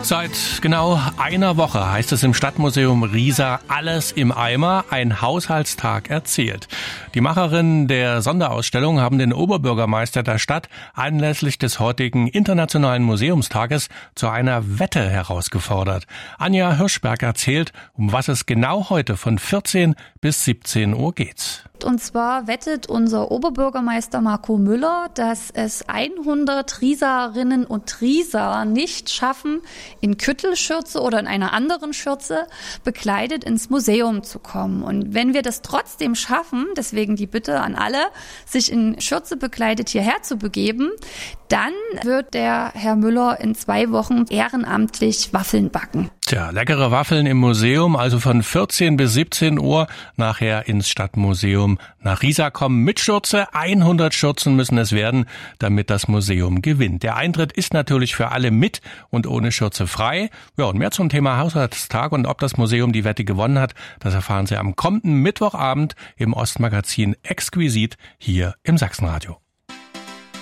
Seit genau einer Woche heißt es im Stadtmuseum Riesa alles im Eimer, ein Haushaltstag erzählt. Die Macherinnen der Sonderausstellung haben den Oberbürgermeister der Stadt anlässlich des heutigen Internationalen Museumstages zu einer Wette herausgefordert. Anja Hirschberg erzählt, um was es genau heute von 14 bis 17 Uhr geht. Und zwar wettet unser Oberbürgermeister Marco Müller, dass es 100 Rieserinnen und Rieser nicht schaffen, in Küttelschürze oder in einer anderen Schürze bekleidet ins Museum zu kommen. Und wenn wir das trotzdem schaffen, deswegen die Bitte an alle, sich in Schürze bekleidet hierher zu begeben, dann wird der Herr Müller in 2 Wochen ehrenamtlich Waffeln backen. Tja, leckere Waffeln im Museum, also von 14 bis 17 Uhr nachher ins Stadtmuseum nach Riesa kommen mit Schürze. 100 Schürzen müssen es werden, damit das Museum gewinnt. Der Eintritt ist natürlich für alle mit und ohne Schürze frei. Ja, und mehr zum Thema Haushaltstag und ob das Museum die Wette gewonnen hat, das erfahren Sie am kommenden Mittwochabend im Ostmagazin Exquisit hier im Sachsenradio.